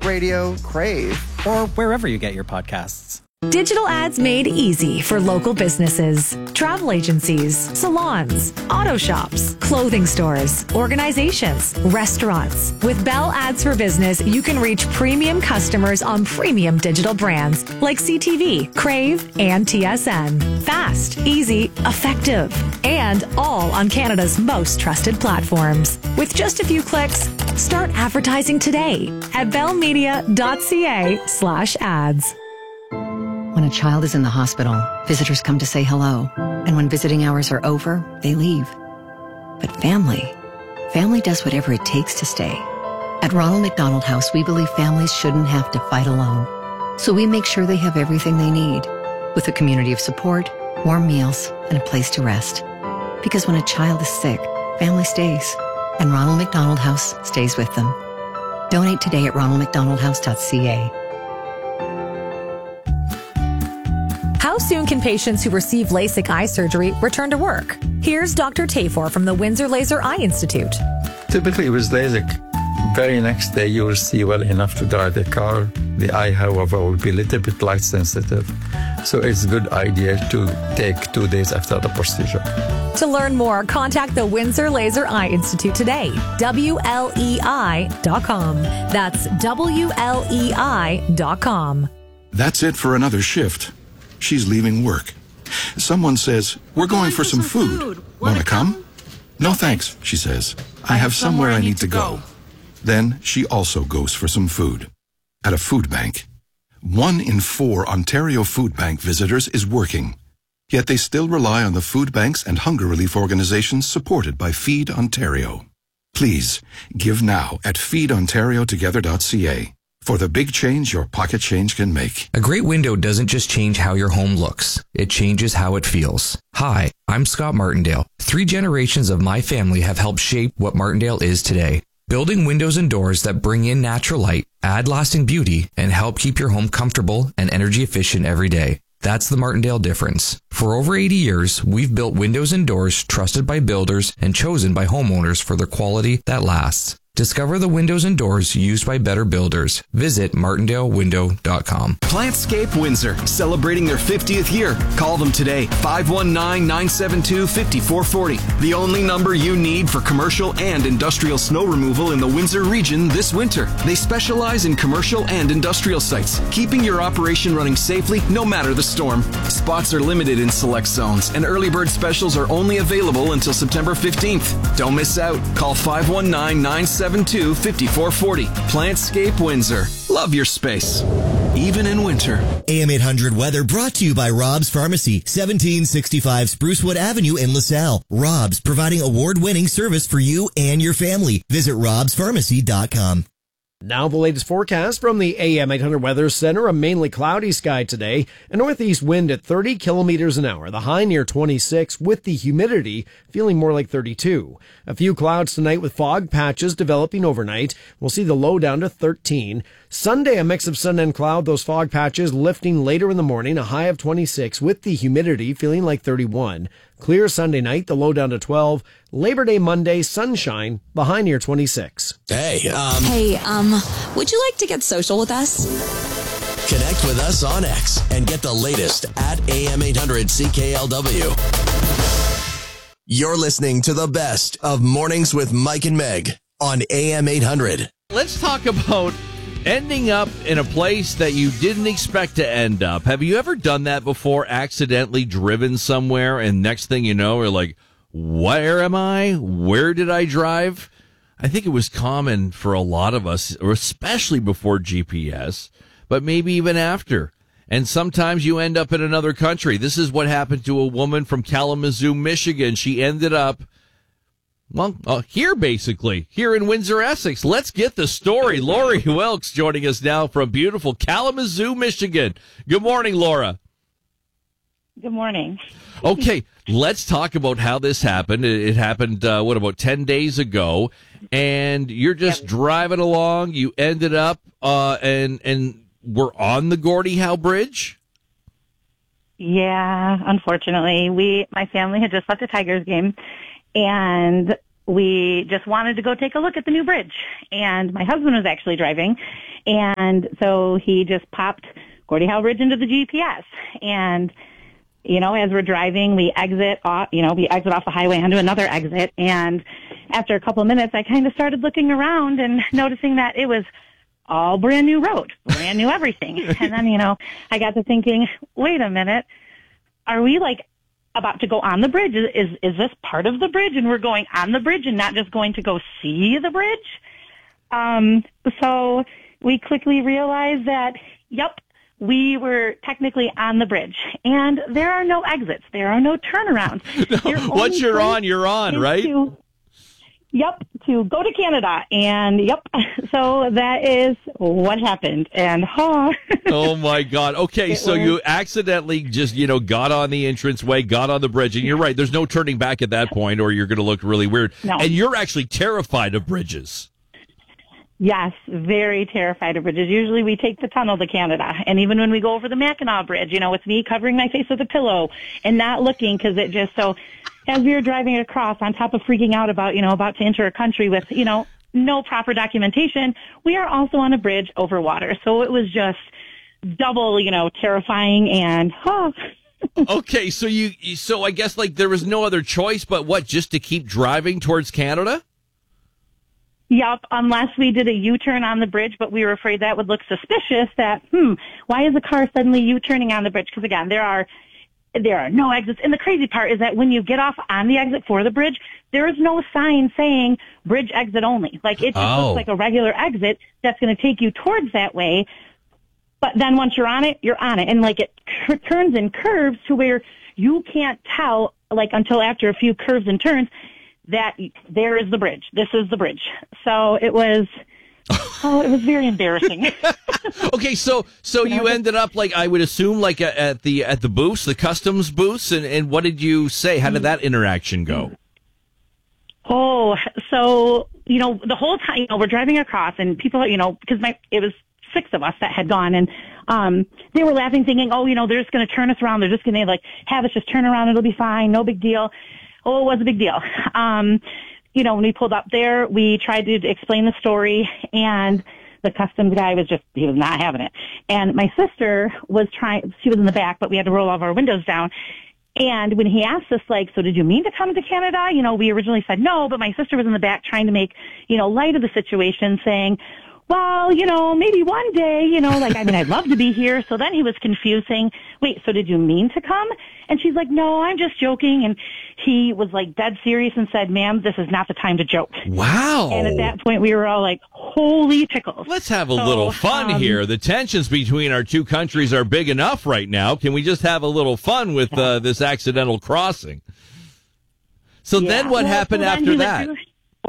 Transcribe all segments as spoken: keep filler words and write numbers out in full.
Radio, Crave, or wherever you get your podcasts. Digital ads made easy for local businesses, travel agencies, salons, auto shops, clothing stores, organizations, restaurants. With Bell Ads for Business, you can reach premium customers on premium digital brands like C T V, Crave, and T S N. Fast, easy, effective, and all on Canada's most trusted platforms. With just a few clicks, start advertising today at bellmedia.ca slash ads. When a child is in the hospital, visitors come to say hello. And when visiting hours are over, they leave. But family, family does whatever it takes to stay. At Ronald McDonald House, we believe families shouldn't have to fight alone. So we make sure they have everything they need, with a community of support, warm meals, and a place to rest. Because when a child is sick, family stays. And Ronald McDonald House stays with them. Donate today at ronald mcdonald house dot c a. How soon can patients who receive LASIK eye surgery return to work? Here's Doctor Tafor from the Windsor Laser Eye Institute. Typically with LASIK, very next day you will see well enough to drive the car. The eye, however, will be a little bit light sensitive. So it's a good idea to take two days after the procedure. To learn more, contact the Windsor Laser Eye Institute today. W L E I dot com. That's W L E I dot com. That's it for another shift. She's leaving work. Someone says, "We're going for some food. Want to come?" "No, thanks," she says. "I have somewhere I need to go." Then she also goes for some food. At a food bank. One in four Ontario Food Bank visitors is working. Yet they still rely on the food banks and hunger relief organizations supported by Feed Ontario. Please, give now at feed ontario together dot c a. For the big change your pocket change can make. A great window doesn't just change how your home looks. It changes how it feels. Hi, I'm Scott Martindale. Three generations of my family have helped shape what Martindale is today. Building windows and doors that bring in natural light, add lasting beauty, and help keep your home comfortable and energy efficient every day. That's the Martindale difference. For over eighty years, we've built windows and doors trusted by builders and chosen by homeowners for their quality that lasts. Discover the windows and doors used by better builders. Visit martindale window dot com. Plantscape Windsor, celebrating their fiftieth year. Call them today, five one nine, nine seven two, five four four zero. The only number you need for commercial and industrial snow removal in the Windsor region this winter. They specialize in commercial and industrial sites, keeping your operation running safely no matter the storm. Spots are limited in select zones, and early bird specials are only available until September fifteenth. Don't miss out. Call five one nine, nine seven two, five four four zero. Plantscape Windsor. Love your space, even in winter. A M eight hundred weather brought to you by Rob's Pharmacy, seventeen sixty-five Sprucewood Avenue in LaSalle. Rob's, providing award-winning service for you and your family. Visit robs pharmacy dot com. Now the latest forecast from the A M eight hundred Weather Center. A mainly cloudy sky today. A northeast wind at thirty kilometers an hour. The high near twenty-six, with the humidity feeling more like thirty-two. A few clouds tonight with fog patches developing overnight. We'll see the low down to thirteen. Sunday, a mix of sun and cloud. Those fog patches lifting later in the morning. A high of twenty-six, with the humidity feeling like thirty-one. Clear Sunday night, the low down to twelve. Labor Day Monday, sunshine, the high near twenty-six. Hey, um... Hey, um, would you like to get social with us? Connect with us on X and get the latest at A M eight hundred C K L W. You're listening to the best of Mornings with Mike and Meg on A M eight hundred. Let's talk about ending up in a place that you didn't expect to end up. Have you ever done that before? Accidentally driven somewhere, and next thing you know, you're like, where am I? Where did I drive? I think it was common for a lot of us, or especially before G P S, but maybe even after. And sometimes you end up in another country. This is what happened to a woman from Kalamazoo, Michigan. She ended up Well, uh, here, basically, here in Windsor, Essex. Let's get the story. Lori Wilkes joining us now from beautiful Kalamazoo, Michigan. Good morning, Laura. Good morning. Okay, let's talk about how this happened. It, it happened, uh, what, about ten days ago, and you're just yep. driving along. You ended up, uh, and and we're on the Gordie Howe Bridge? Yeah, unfortunately. we My family had just left a Tigers game, and we just wanted to go take a look at the new bridge. And my husband was actually driving. And so he just popped Gordie Howe Bridge into the G P S. And, you know, as we're driving, we exit off, you know, we exit off the highway onto another exit. And after a couple of minutes, I kind of started looking around and noticing that it was all brand new road, brand new everything. And then, you know, I got to thinking, wait a minute, are we like about to go on the bridge? Is, is, is this part of the bridge and we're going on the bridge and not just going to go see the bridge? Um, so we quickly realized that, yep, we were technically on the bridge, and there are no exits. There are no turnarounds. No, once you're on, you're on, right? To, yep, to go to Canada, and yep. So that is what happened, and huh. Oh my God. Okay, It so was- you accidentally just, you know, got on the entranceway, got on the bridge, and you're right, there's no turning back at that point or you're going to look really weird. No. And you're actually terrified of bridges. Yes, very terrified of bridges. Usually we take the tunnel to Canada. And even when we go over the Mackinac Bridge, you know, it's me covering my face with a pillow and not looking because it just so, as we were driving across, on top of freaking out about, you know, about to enter a country with, you know, no proper documentation, we are also on a bridge over water. So it was just double, you know, terrifying and, oh. Okay, so you, you- so I guess like there was no other choice but what, just to keep driving towards Canada? Yep, unless we did a U-turn on the bridge, but we were afraid that would look suspicious that, hmm, why is the car suddenly U-turning on the bridge? Because again, there are, there are no exits. And the crazy part is that when you get off on the exit for the bridge, there is no sign saying bridge exit only. Like it just Oh. looks like a regular exit that's going to take you towards that way. But then once you're on it, you're on it. And like it cur- turns and curves to where you can't tell, like until after a few curves and turns, that there is the bridge. This is the bridge. So it was, oh, it was very embarrassing. Okay, so so you ended up like I would assume like a, at the at the booths, the customs booths, and, and what did you say? How did that interaction go? Oh, so, you know, the whole time, you know, we're driving across and people, you know, because my, it was six of us that had gone and, um, they were laughing thinking, oh, you know, they're just going to turn us around. They're just going to like have us just turn around. It'll be fine. No big deal. Oh, it was a big deal. Um, you know, when we pulled up there, we tried to explain the story and the customs guy was just, he was not having it. And my sister was trying, she was in the back, but we had to roll all of our windows down. And when he asked us, like, so did you mean to come to Canada? You know, we originally said no, but my sister was in the back trying to make, you know, light of the situation, saying, well, you know, maybe one day, you know, like, I mean, I'd love to be here. So then he was confused saying, wait, so did you mean to come? And she's like, no, I'm just joking. And he was like dead serious and said, ma'am, this is not the time to joke. Wow. And at that point we were all like, holy pickles. Let's have a So, little fun um, here. The tensions between our two countries are big enough right now. Can we just have a little fun with uh, this accidental crossing? So Yeah. then what Well, happened so then after he went that? through-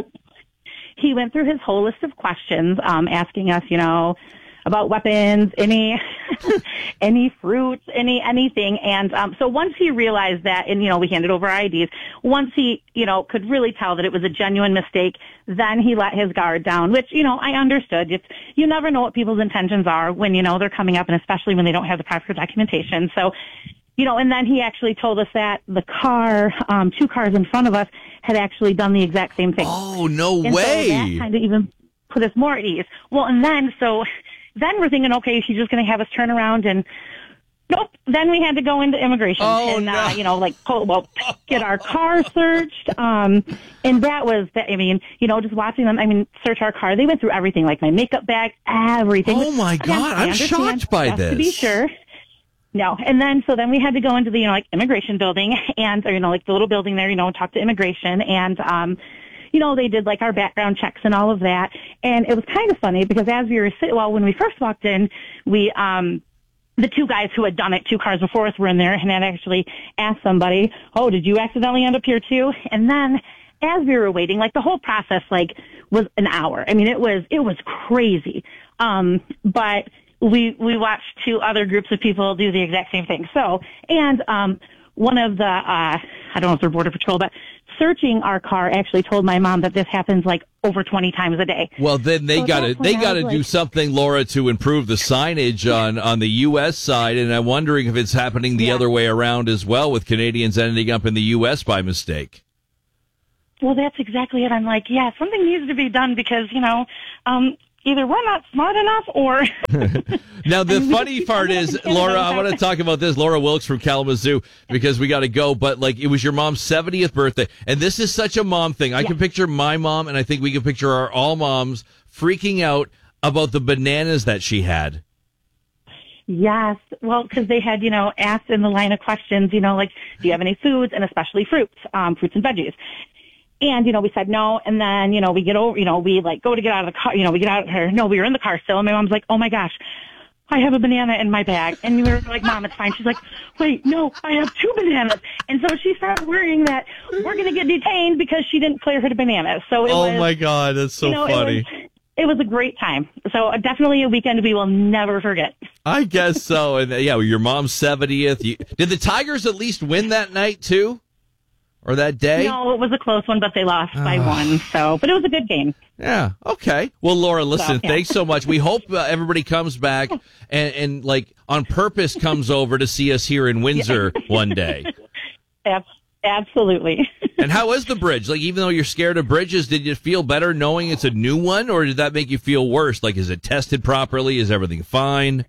He went through his whole list of questions, um, asking us, you know, about weapons, any, any fruits, any, anything. And, um, so once he realized that, and, you know, we handed over our I Ds, once he, you know, could really tell that it was a genuine mistake, then he let his guard down, which, you know, I understood. It's, you never know what people's intentions are when, you know, they're coming up, and especially when they don't have the proper documentation. So, you know, and then he actually told us that the car, um, two cars in front of us had actually done the exact same thing. Oh, no and way. So that kind of even put us more at ease. Well, and then, so then we're thinking, okay, she's just going to have us turn around and nope. Then we had to go into immigration Oh, and, no. uh, you know, like, pull, well, get our car searched. Um, and that was, the, I mean, you know, just watching them, I mean, search our car. They went through everything, like my makeup bag, everything. Oh, my Again, God. I I'm understand, shocked by just To be this. sure. No. And then, so then we had to go into the, you know, like immigration building and, or, you know, like the little building there, you know, and talk to immigration. And, um, you know, they did like our background checks and all of that. And it was kind of funny because as we were sitting, well, when we first walked in, we, um, the two guys who had done it two cars before us were in there and had actually asked somebody, oh, did you accidentally end up here too? And then as we were waiting, like the whole process, like was an hour. I mean, it was, it was crazy. Um, but we, we watched two other groups of people do the exact same thing. So, and, um, one of the, uh, I don't know if they're Border Patrol, but searching our car actually told my mom that this happens like over twenty times a day. Well, then they So at got to that point, they I got to was do like- something, Laura, to improve the signage on on the U S side. And I'm wondering if it's happening the Yeah. other way around as well, with Canadians ending up in the U S by mistake. well, that's exactly it. I'm like, yeah, something needs to be done because, you know, um, either we're not smart enough or... Now, the funny part is, Laura, I want to talk about this. Laura Wilkes from Kalamazoo, because we got to go. But, like, it was your mom's seventieth birthday. And this is such a mom thing. I yeah. can picture my mom, and I think we can picture our all moms freaking out about the bananas that she had. Yes. Well, because they had, you know, asked in the line of questions, you know, like, do you have any foods, and especially fruits, um, fruits and veggies. And, you know, we said no. And then, you know, we get over, you know, we like go to get out of the car, you know, we get out of her. No, we were in the car still. And my mom's like, oh my gosh, I have a banana in my bag. And we were like, Mom, it's fine. She's like, wait, no, I have two bananas. And so she started worrying that we're going to get detained because she didn't clear her bananas. So it oh was, my God, that's so you know, funny. It was, it was a great time. So uh, definitely a weekend we will never forget. I guess so. And uh, yeah, your mom's seventieth. You, did the Tigers at least win that night too? Or that day? No, it was a close one, but they lost uh, by one. So, but it was a good game. Yeah. Okay. Well, Laura, listen, so, yeah. thanks so much. We hope uh, everybody comes back and, and, like, on purpose comes over to see us here in Windsor yeah. one day. Absolutely. And how is the bridge? Like, even though you're scared of bridges, did you feel better knowing it's a new one, or did that make you feel worse? Like, is it tested properly? Is everything fine?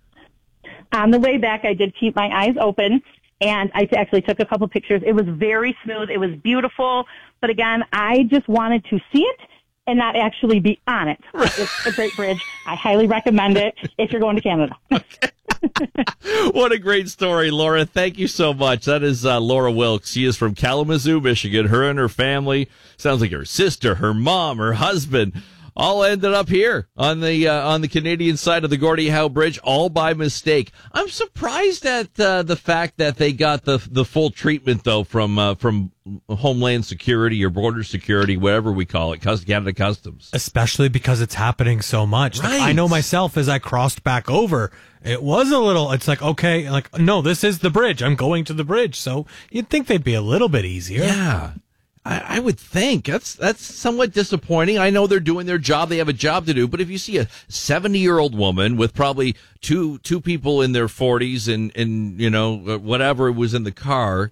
On the way back, I did keep my eyes open. And I actually took a couple pictures. It was very smooth. It was beautiful. But again, I just wanted to see it and not actually be on it. It's a great bridge. I highly recommend it if you're going to Canada. What a great story, Laura. Thank you so much. That is uh, Laura Wilkes. She is from Kalamazoo, Michigan. Her and her family, sounds like her sister, her mom, her husband, all ended up here on the uh, on the Canadian side of the Gordie Howe Bridge, all by mistake. I'm surprised at uh, the fact that they got the the full treatment, though, from uh, from Homeland Security or Border Security, whatever we call it, Canada Customs. Especially because it's happening so much. Right. Like, I know myself, as I crossed back over, it was a little, it's like, okay, like, no, this is the bridge. I'm going to the bridge. So you'd think they'd be a little bit easier. Yeah. I would think that's that's somewhat disappointing. I know they're doing their job; they have a job to do. But if you see a seventy-year-old woman with probably two two people in their forties and and you know whatever was in the car,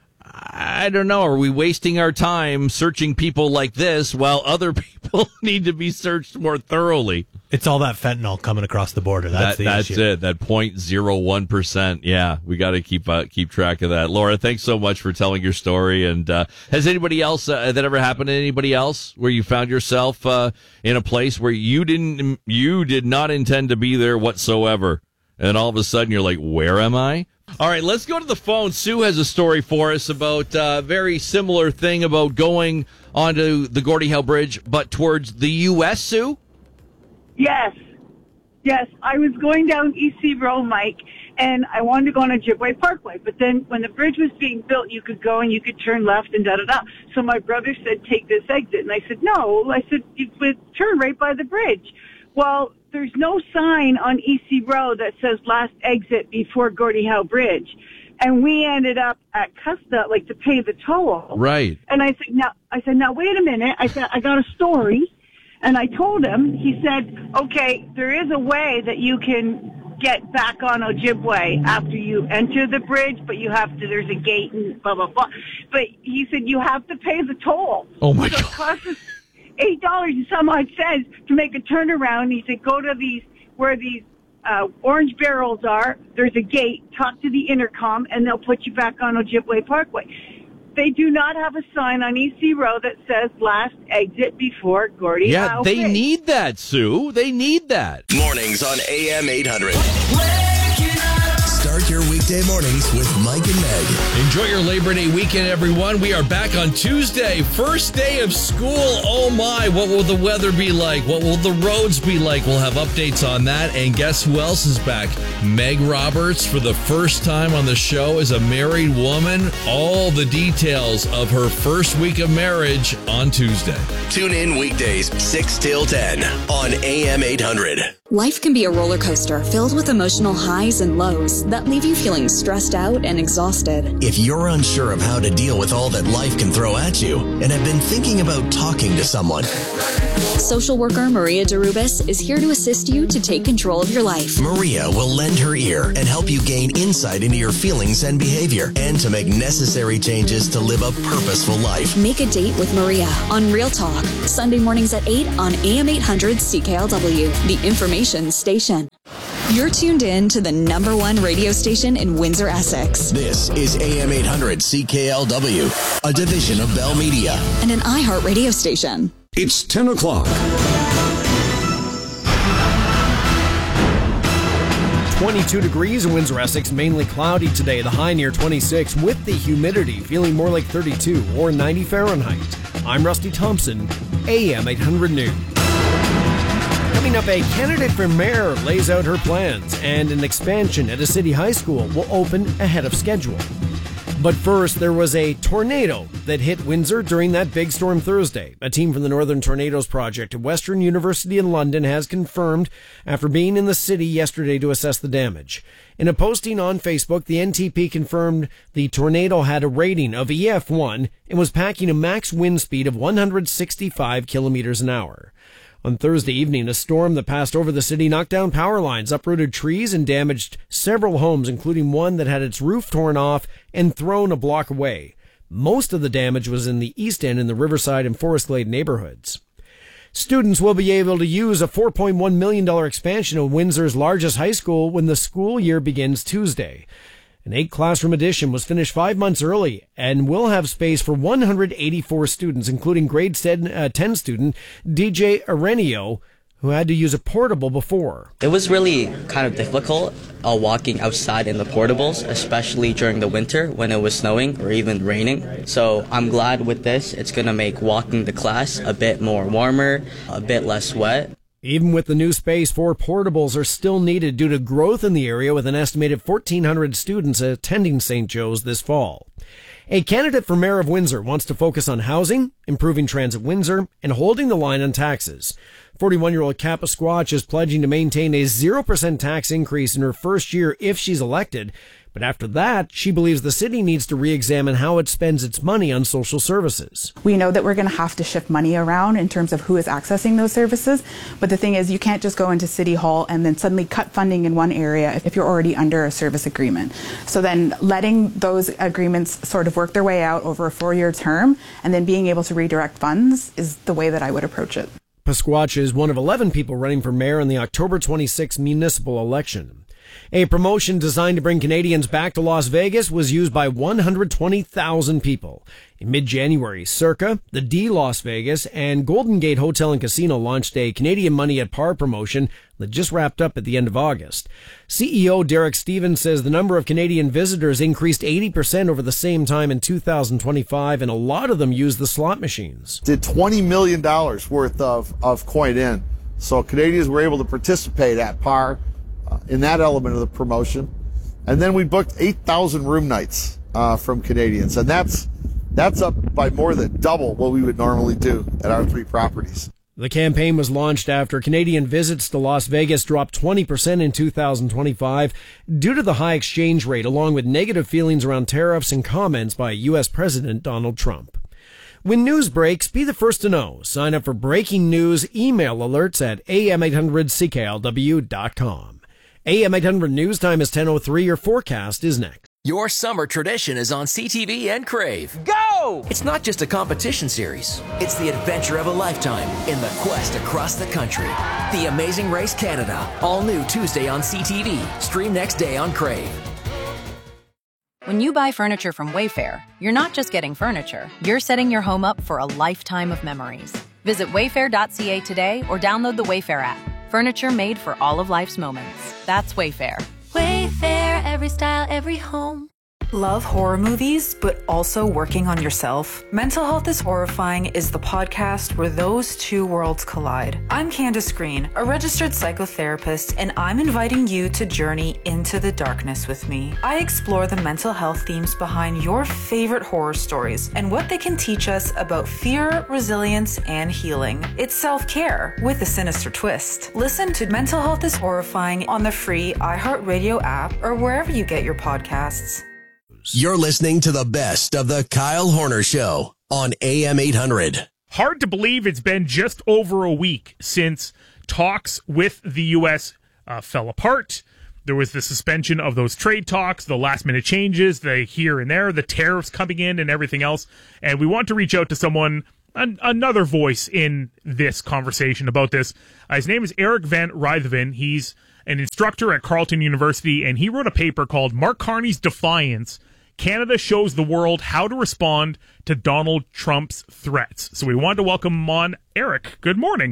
I don't know. Are we wasting our time searching people like this while other people need to be searched more thoroughly? It's all that fentanyl coming across the border. That's that, the that's issue. it. That point zero one percent. Yeah, we got to keep uh, keep track of that. Laura, thanks so much for telling your story. And uh, has anybody else uh, that ever happened to anybody else where you found yourself uh, in a place where you didn't you did not intend to be there whatsoever, and all of a sudden you're like, where am I? All right, let's go to the phone. Sue has a story for us about a uh, very similar thing about going onto the Gordie Howe Bridge, but towards the U S, Sue? Yes. Yes, I was going down E C Row, Mike, and I wanted to go on Ojibway Parkway. But then when the bridge was being built, you could go and you could turn left and da-da-da. So my brother said, take this exit. And I said, no. I said, you would turn right by the bridge. Well, there's no sign on E C Row that says last exit before Gordie Howe Bridge. And we ended up at Custa, like, to pay the toll. Right. And I said, now, I said, now, wait a minute. I said, I got a story. And I told him, he said, okay, there is a way that you can get back on Ojibway after you enter the bridge, but you have to, there's a gate and blah, blah, blah. But he said, you have to pay the toll. Oh, my so God. It costs us eight dollars and some odd cents to make a turnaround. He said, go to these, where these uh, orange barrels are, there's a gate, talk to the intercom, and they'll put you back on Ojibway Parkway. They do not have a sign on E C Row that says last exit before Gordie Yeah, Howe they Bridge. need that, Sue. They need that. Mornings on A M eight hundred. Start your weekday mornings with Mike and Meg. Enjoy your Labor Day weekend, everyone. We are back on Tuesday, first day of school. Oh my, what will the weather be like? What will the roads be like? We'll have updates on that. And guess who else is back? Meg Roberts, for the first time on the show as a married woman. All the details of her first week of marriage on Tuesday. Tune in weekdays six till ten on A M eight hundred. Life can be a roller coaster filled with emotional highs and lows that leave you feeling stressed out and exhausted. If you're unsure of how to deal with all that life can throw at you and have been thinking about talking to someone, Social worker Maria Derubis is here to assist you to take control of your life. Maria will lend her ear and help you gain insight into your feelings and behavior and to make necessary changes to live a purposeful life. Make a date with Maria on Real Talk, Sunday mornings at eight on A M eight hundred C K L W, the information station. You're tuned in to the number one radio station in Windsor, Essex. This is A M eight hundred C K L W, a division of Bell Media. And an iHeart radio station. It's ten o'clock. twenty-two degrees in Windsor, Essex, mainly cloudy today. The high near twenty-six with the humidity feeling more like thirty-two or ninety Fahrenheit. I'm Rusty Thompson, A M eight hundred News. Coming up, a candidate for mayor lays out her plans, and an expansion at a city high school will open ahead of schedule. But first, there was a tornado that hit Windsor during that big storm Thursday. A team from the Northern Tornadoes Project at Western University in London has confirmed after being in the city yesterday to assess the damage. In a posting on Facebook, the N T P confirmed the tornado had a rating of E F one and was packing a max wind speed of one hundred sixty-five kilometers an hour. On Thursday evening, a storm that passed over the city knocked down power lines, uprooted trees, and damaged several homes, including one that had its roof torn off and thrown a block away. Most of the damage was in the East End in the Riverside and Forest Glade neighborhoods. Students will be able to use a four point one million dollars expansion of Windsor's largest high school when the school year begins Tuesday. An eight-classroom addition was finished five months early and will have space for one hundred eighty-four students, including grade ten student D J Arenio, who had to use a portable before. It was really kind of difficult uh, walking outside in the portables, especially during the winter when it was snowing or even raining. So I'm glad with this, it's going to make walking to class a bit more warmer, a bit less wet. Even with the new space, four portables are still needed due to growth in the area, with an estimated fourteen hundred students attending Saint Joe's this fall. A candidate for mayor of Windsor wants to focus on housing, improving transit Windsor, and holding the line on taxes. forty-one-year-old Kappa Squatch is pledging to maintain a zero percent tax increase in her first year if she's elected. But after that, she believes the city needs to re-examine how it spends its money on social services. We know that we're going to have to shift money around in terms of who is accessing those services. But the thing is, you can't just go into City Hall and then suddenly cut funding in one area if you're already under a service agreement. So then letting those agreements sort of work their way out over a four-year term and then being able to redirect funds is the way that I would approach it. Pasquatch is one of eleven people running for mayor in the October twenty-sixth municipal election. A promotion designed to bring Canadians back to Las Vegas was used by one hundred twenty thousand people. In mid-January, Circa, the D Las Vegas, and Golden Gate Hotel and Casino launched a Canadian Money at Par promotion that just wrapped up at the end of August. C E O Derek Stevens says the number of Canadian visitors increased eighty percent over the same time in two thousand twenty-five, and a lot of them used the slot machines. Did twenty million dollars worth of, of coin in. So Canadians were able to participate at par uh, in that element of the promotion. And then we booked eight thousand room nights uh, from Canadians. And that's That's up by more than double what we would normally do at our three properties. The campaign was launched after Canadian visits to Las Vegas dropped twenty percent in two thousand twenty-five due to the high exchange rate, along with negative feelings around tariffs and comments by U S President Donald Trump. When news breaks, be the first to know. Sign up for breaking news email alerts at A M eight hundred C K L W dot com. A M eight hundred News Time is ten oh three. Your forecast is next. Your summer tradition is on C T V and Crave. Go! It's not just a competition series. It's the adventure of a lifetime in the quest across the country. The Amazing Race Canada. All new Tuesday on C T V. Stream next day on Crave. When you buy furniture from Wayfair, you're not just getting furniture. You're setting your home up for a lifetime of memories. Visit wayfair dot c a today or download the Wayfair app. Furniture made for all of life's moments. That's Wayfair. Wayfair, every style, every home. Love horror movies, but also working on yourself? Mental Health is Horrifying is the podcast where those two worlds collide. I'm Candace Green, a registered psychotherapist, and I'm inviting you to journey into the darkness with me. I explore the mental health themes behind your favorite horror stories and what they can teach us about fear, resilience, and healing. It's self-care with a sinister twist. Listen to Mental Health is Horrifying on the free iHeartRadio app or wherever you get your podcasts. You're listening to the best of the Kyle Horner Show on A M eight hundred. hard to believe it's been just over a week since talks with the U S uh, fell apart. There was the suspension of those trade talks, the last-minute changes, the here and there, the tariffs coming in and everything else. And we want to reach out to someone, an, another voice in this conversation about this. Uh, his name is Eric Van Rythoven. He's an instructor at Carleton University, and he wrote a paper called Mark Carney's Defiance: Canada Shows the World How to Respond to Donald Trump's Threats. So we want to welcome him on. Eric, good morning.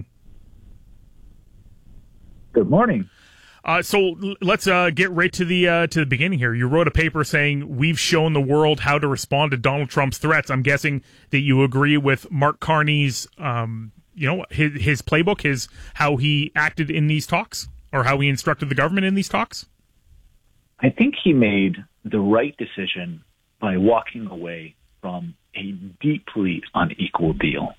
Good morning. Uh, so let's uh, get right to the uh, to the beginning here. You wrote a paper saying we've shown the world how to respond to Donald Trump's threats. I'm guessing that you agree with Mark Carney's, um, you know, his, his playbook, his how he acted in these talks, or how he instructed the government in these talks. I think he made the right decision by walking away from a deeply unequal deal.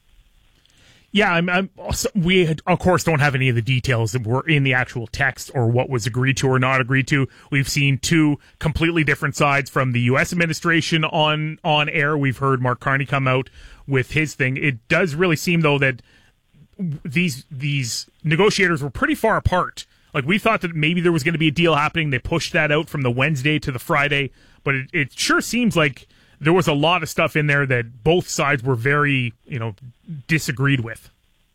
Yeah, I'm, I'm, we, of course, don't have any of the details that were in the actual text or what was agreed to or not agreed to. We've seen two completely different sides from the U S administration on, on air. We've heard Mark Carney come out with his thing. It does really seem, though, that these these negotiators were pretty far apart. Like, we thought that maybe there was going to be a deal happening. They pushed that out from the Wednesday to the Friday. But it, it sure seems like there was a lot of stuff in there that both sides were very, you know, disagreed with.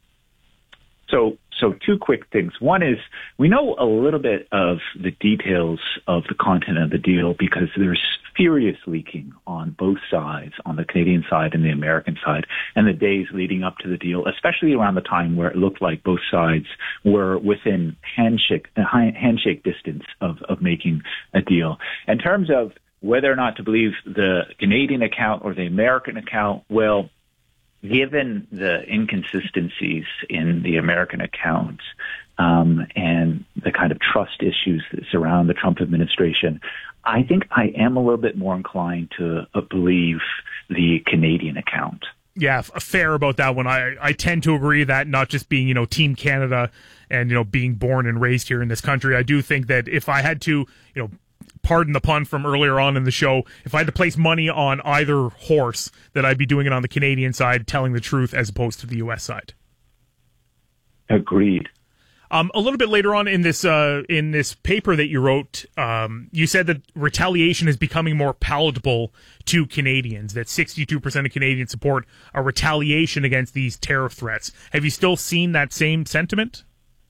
So, so two quick things. One is we know a little bit of the details of the content of the deal because there's furious leaking on both sides, on the Canadian side and the American side, and the days leading up to the deal, especially around the time where it looked like both sides were within handshake handshake distance of, of making a deal. In terms of whether or not to believe the Canadian account or the American account, well, given the inconsistencies in the American account um, and the kind of trust issues that surround the Trump administration, I think I am a little bit more inclined to uh, believe the Canadian account. Yeah, fair about that one. I, I tend to agree that, not just being, you know, Team Canada and, you know, being born and raised here in this country, I do think that if I had to, you know, pardon the pun from earlier on in the show, if I had to place money on either horse, that I'd be doing it on the Canadian side, telling the truth, as opposed to the U S side. Agreed. Um, a little bit later on in this uh, in this paper that you wrote, um, you said that retaliation is becoming more palatable to Canadians, that sixty-two percent of Canadians support a retaliation against these tariff threats. Have you still seen that same sentiment?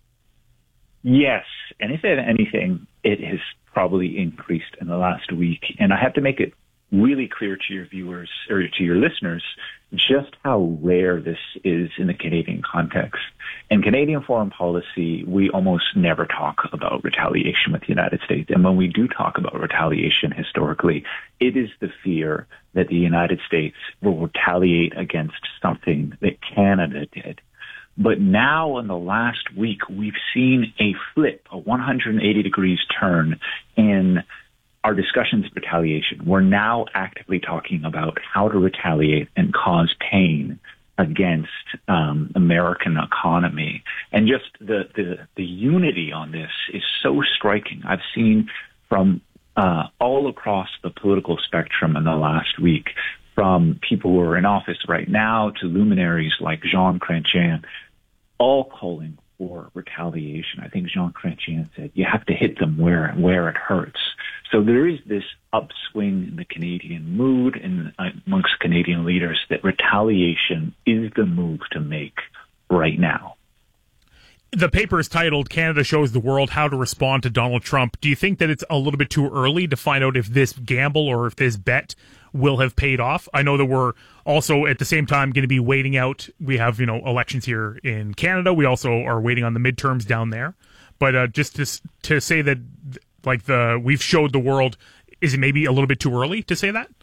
Yes. And if anything, it has probably increased in the last week. And I have to make it really clear to your viewers or to your listeners just how rare this is in the Canadian context. In Canadian foreign policy, we almost never talk about retaliation with the United States. And when we do talk about retaliation historically, it is the fear that the United States will retaliate against something that Canada did. But now in the last week, we've seen a flip, a one hundred eighty degrees turn in our discussions of retaliation. We're now actively talking about how to retaliate and cause pain against um, American economy. And just the, the, the unity on this is so striking. I've seen from uh, all across the political spectrum in the last week, from people who are in office right now to luminaries like Jean Chrétien, all calling for retaliation. I think Jean Chrétien said, you have to hit them where where it hurts. So there is this upswing in the Canadian mood and amongst Canadian leaders that retaliation is the move to make right now. The paper is titled Canada Shows the World How to Respond to Donald Trump. Do you think that it's a little bit too early to find out if this gamble or if this bet will have paid off? I know that we're also at the same time going to be waiting out. We have, you know, elections here in Canada. We also are waiting on the midterms down there. But uh, just to, to say that, like, the we've showed the world, is it maybe a little bit too early to say that?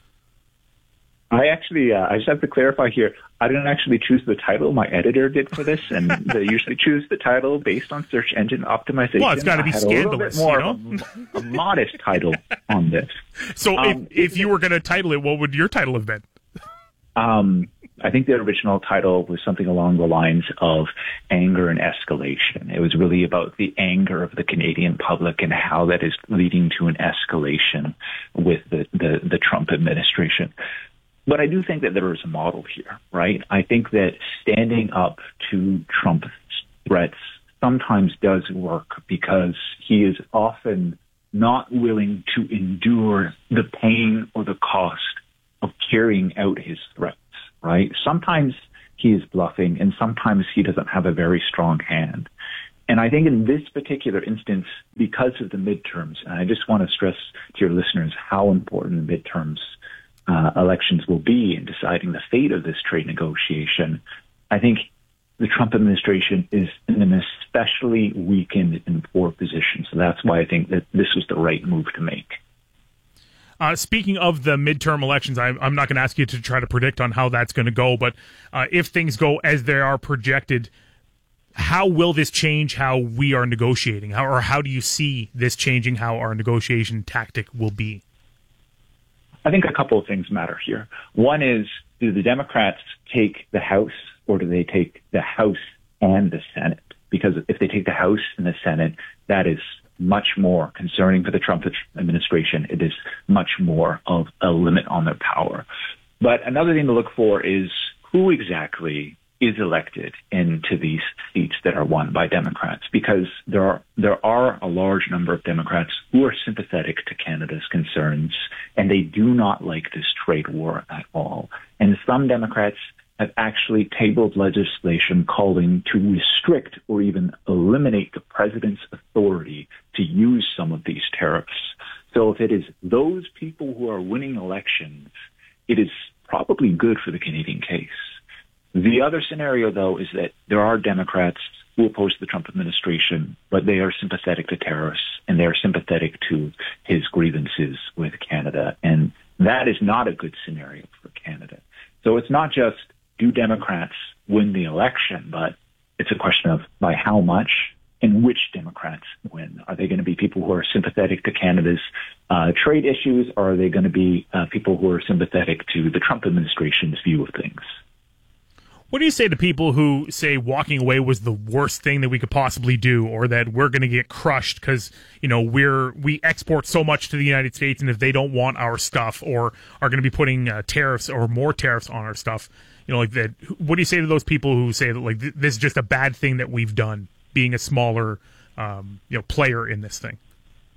I actually, uh, I just have to clarify here. I didn't actually choose the title. My editor did for this, and they usually choose the title based on search engine optimization. Well, it's got to be scandalous, more you know? a, a modest title on this. So um, if, if you were going to title it, what would your title have been? Um, I think the original title was something along the lines of anger and escalation. It was really about the anger of the Canadian public and how that is leading to an escalation with the, the, the Trump administration. but I do think that there is a model here, right? I think that standing up to Trump's threats sometimes does work because he is often not willing to endure the pain or the cost of carrying out his threats, right? Sometimes he is bluffing and sometimes he doesn't have a very strong hand. And I think in this particular instance, because of the midterms, and I just want to stress to your listeners how important the midterms uh, elections will be in deciding the fate of this trade negotiation, I think the Trump administration is in an especially weakened and poor position. So that's why I think that this was the right move to make. Uh, speaking of the midterm elections, I, I'm not going to ask you to try to predict on how that's going to go, but uh, if things go as they are projected, how will this change how we are negotiating? How, or how do you see this changing how our negotiation tactic will be? I think a couple of things matter here. One is, do the Democrats take the House or do they take the House and the Senate? Because if they take the House and the Senate, that is much more concerning for the Trump administration. It is much more of a limit on their power. But another thing to look for is who exactly is elected into these seats that are won by Democrats, because there are there are a large number of Democrats who are sympathetic to Canada's concerns, and they do not like this trade war at all. And some Democrats have actually tabled legislation calling to restrict or even eliminate the president's authority to use some of these tariffs. So if it is those people who are winning elections, it is probably good for the Canadian case. The other scenario, though, is that there are Democrats who oppose the Trump administration, but they are sympathetic to tariffs and they are sympathetic to his grievances with Canada. And that is not a good scenario for Canada. So it's not just do Democrats win the election, but it's a question of by how much and which Democrats win. Are they going to be people who are sympathetic to Canada's uh, trade issues, or are they going to be uh, people who are sympathetic to the Trump administration's view of things? What do you say to people who say walking away was the worst thing that we could possibly do, or that we're going to get crushed because, you know, we're we export so much to the United States, and if they don't want our stuff or are going to be putting uh, tariffs or more tariffs on our stuff, you know, like that? What do you say to those people who say that like th- this is just a bad thing that we've done, being a smaller, um, you know, player in this thing?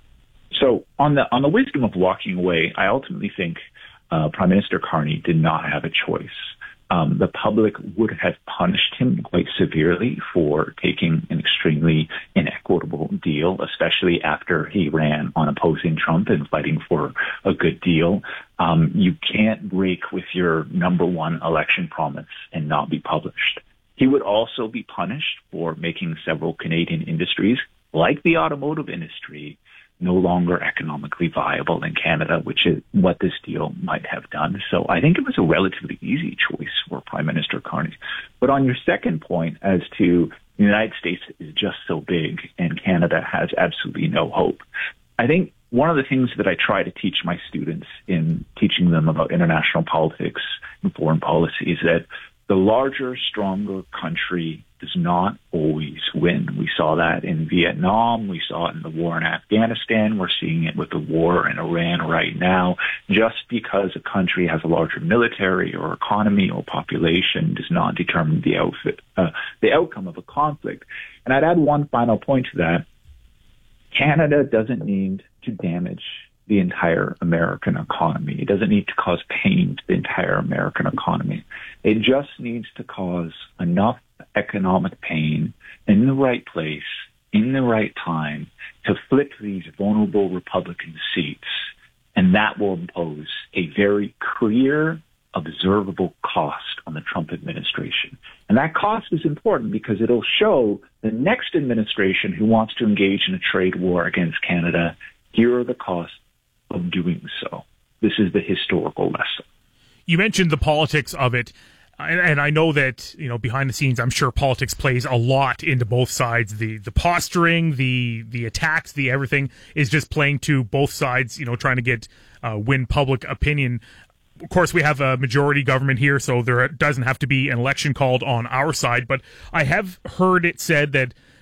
So on the on the wisdom of walking away, I ultimately think uh, Prime Minister Carney did not have a choice. Um, the public would have punished him quite severely for taking an extremely inequitable deal, especially after he ran on opposing Trump and fighting for a good deal. Um, you can't break with your number one election promise and not be published. He would also be punished for making several Canadian industries, like the automotive industry, no longer economically viable in Canada, which is what this deal might have done. So I think it was a relatively easy choice for Prime Minister Carney. But on your second point as to the United States is just so big and Canada has absolutely no hope, I think one of the things that I try to teach my students in teaching them about international politics and foreign policy is that the larger, stronger country does not always win. We saw that in Vietnam. We saw it in the war in Afghanistan. We're seeing it with the war in Iran right now. Just because a country has a larger military or economy or population does not determine the outfit, uh, the outcome of a conflict. And I'd add one final point to that. Canada doesn't need to damage the entire American economy. It doesn't need to cause pain to the entire American economy. It just needs to cause enough economic pain in the right place, in the right time, to flip these vulnerable Republican seats. And that will impose a very clear, observable cost on the Trump administration. And that cost is important because it'll show the next administration who wants to engage in a trade war against Canada, here are the costs of doing so. This is the historical lesson. You mentioned the politics of it, and, and I know that, you know, behind the scenes, I'm sure politics plays a lot into both sides. The the posturing, the the attacks, the everything is just playing to both sides, you know, trying to get uh, win public opinion. Of course, we have a majority government here, so there doesn't have to be an election called on our side, but I have heard it said that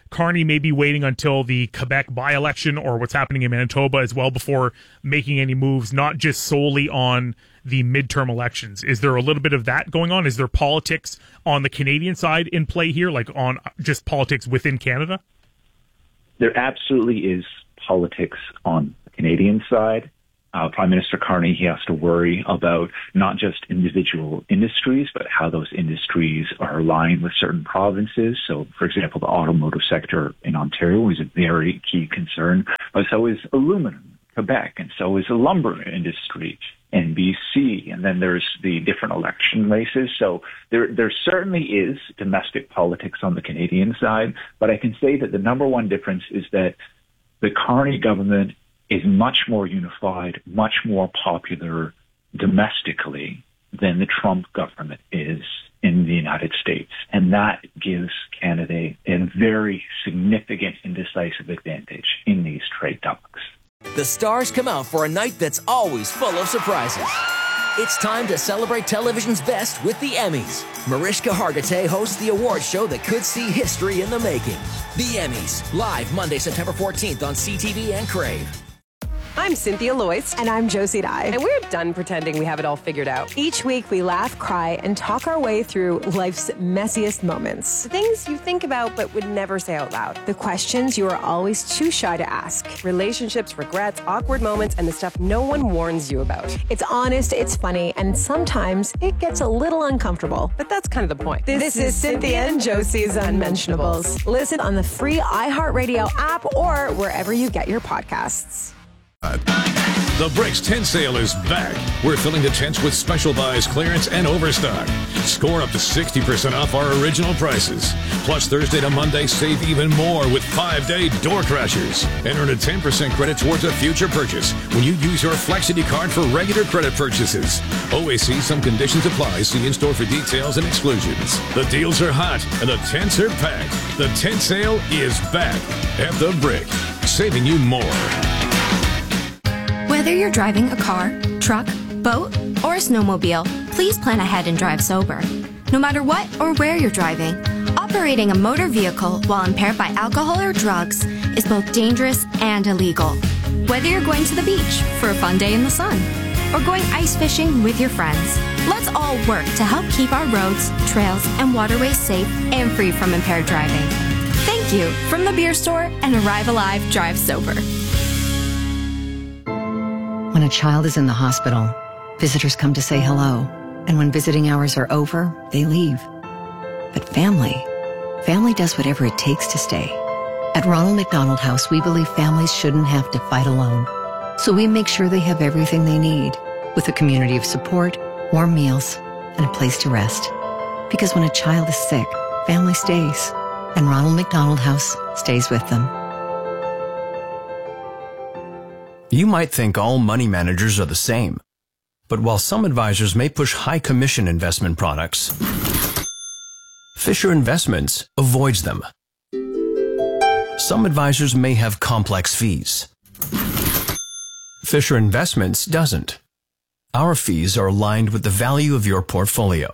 Carney may be waiting until the Quebec by-election or what's happening in Manitoba as well before making any moves, not just solely on the midterm elections. Is there a little bit of that going on? Is there politics on the Canadian side in play here, like on just politics within Canada? There absolutely is politics on the Canadian side. Uh, Prime Minister Carney, he has to worry about not just individual industries, but how those industries are aligned with certain provinces. So, for example, the automotive sector in Ontario is a very key concern, but so is aluminum, Quebec, and so is the lumber industry in B C. And then there's the different election races. So there, there certainly is domestic politics on the Canadian side, but I can say that the number one difference is that the Carney government is much more unified, much more popular domestically than the Trump government is in the United States. And that gives Canada a very significant and decisive advantage in these trade talks. The stars come out for a night that's always full of surprises. It's time to celebrate television's best with the Emmys. Mariska Hargitay hosts the award show that could see history in the making. The Emmys, live Monday, September fourteenth on C T V and Crave. I'm Cynthia Loyce. And I'm Josie Dye. And we're done pretending we have it all figured out. Each week we laugh, cry, and talk our way through life's messiest moments. The things you think about but would never say out loud. The questions you are always too shy to ask. Relationships, regrets, awkward moments, and the stuff no one warns you about. It's honest, it's funny, and sometimes it gets a little uncomfortable. But that's kind of the point. This, this is Cynthia and Josie's Unmentionables. Listen on the free iHeartRadio app or wherever you get your podcasts. The Bricks tent sale is back. We're filling the tents with special buys, clearance, and overstock. Score up to sixty percent off our original prices. Plus, Thursday to Monday, save even more with five-day door crashers. And earn a ten percent credit towards a future purchase when you use your Flexity card for regular credit purchases. Always see some conditions apply. See in-store for details and exclusions. The deals are hot and the tents are packed. The tent sale is back at The Brick, saving you more. Whether you're driving a car, truck, boat, or a snowmobile, please plan ahead and drive sober. No matter what or where you're driving, operating a motor vehicle while impaired by alcohol or drugs is both dangerous and illegal. Whether you're going to the beach for a fun day in the sun or going ice fishing with your friends, let's all work to help keep our roads, trails, and waterways safe and free from impaired driving. Thank you from the Beer Store and Arrive Alive Drive Sober. When a child is in the hospital, visitors come to say hello. And when visiting hours are over, they leave. But family, family does whatever it takes to stay. At Ronald McDonald House, we believe families shouldn't have to fight alone. So we make sure they have everything they need, with a community of support, warm meals, and a place to rest. Because when a child is sick, family stays. And Ronald McDonald House stays with them. You might think all money managers are the same. But while some advisors may push high commission investment products, Fisher Investments avoids them. Some advisors may have complex fees. Fisher Investments doesn't. Our fees are aligned with the value of your portfolio.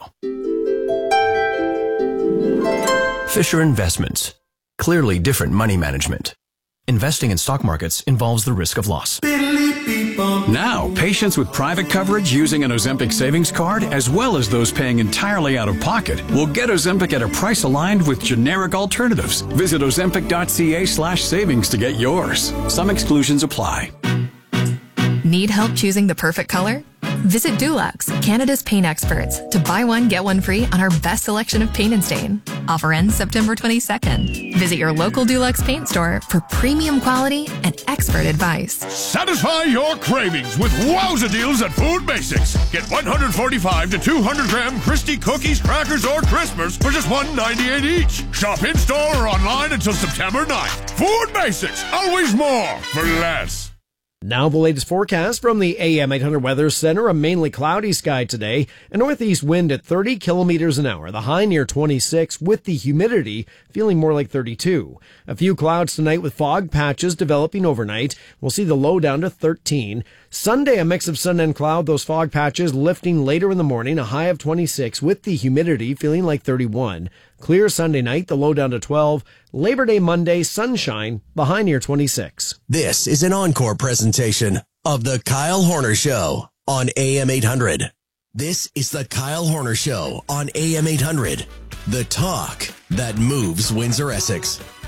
Fisher Investments. Clearly different money management. Investing in stock markets involves the risk of loss. Now, patients with private coverage using an Ozempic savings card, as well as those paying entirely out of pocket, will get Ozempic at a price aligned with generic alternatives. Visit ozempic.ca slash savings to get yours. Some exclusions apply. Need help choosing the perfect color? Visit Dulux, Canada's paint experts, to buy one, get one free on our best selection of paint and stain. Offer ends September twenty-second. Visit your local Dulux paint store for premium quality and expert advice. Satisfy your cravings with wowza deals at Food Basics. Get one hundred forty-five to two hundred gram Christie cookies, crackers, or Crispers for just one ninety-eight each. Shop in-store or online until September ninth. Food Basics, always more for less. Now the latest forecast from the A M eight hundred Weather Center. A mainly cloudy sky today. A northeast wind at thirty kilometers an hour. The high near twenty-six with the humidity feeling more like thirty-two. A few clouds tonight with fog patches developing overnight. We'll see the low down to thirteen. Sunday, a mix of sun and cloud. Those fog patches lifting later in the morning. A high of twenty-six with the humidity feeling like thirty-one. Clear Sunday night. The low down to twelve. Labor Day Monday, sunshine, the high near twenty-six. This is an encore presentation of The Kyle Horner Show on A M eight hundred. This is The Kyle Horner Show on A M eight hundred. The talk that moves Windsor-Essex.